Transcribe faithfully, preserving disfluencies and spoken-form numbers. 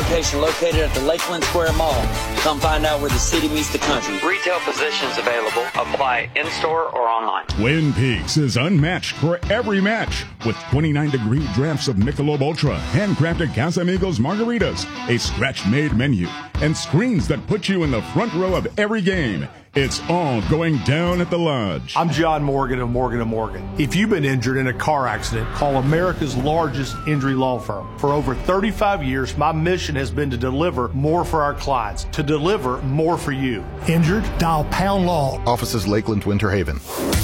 location located at the Lakeland Square Mall. Come find out where the city meets the country. Retail positions available. Apply in-store or online. Twin Peaks is unmatched for every match with twenty-nine degree drafts of Michelob Ultra, handcrafted Casamigos margaritas, a scratch-made menu, and screens that put you in the front row of every game. It's all going down at the Lodge. I'm John Morgan of Morgan and Morgan. If you've been injured in a car accident, call America's largest injury law firm. For over thirty-five years, my mission has been to deliver more for our clients, to deliver more for you. Injured? Dial Pound Law. Offices Lakeland, Winter Haven.